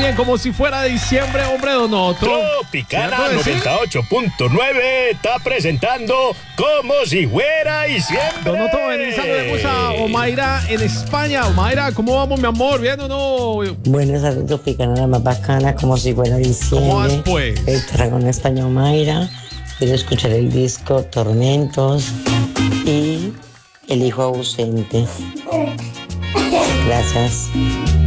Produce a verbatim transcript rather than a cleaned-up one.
bien, como si fuera diciembre, hombre, Donoto. Tropicana noventa y ocho punto nueve está presentando como si fuera diciembre. Donoto, vení, saludemos a Omaira en España. Omaira, ¿cómo vamos, mi amor? ¿Bien o no? Buenas tardes, Tropicana, la más bacana, como si fuera diciembre. ¿Cómo vas, pues? El Tarragona España, Omaira. Quiero escuchar el disco Tormentos y El hijo ausente. Gracias.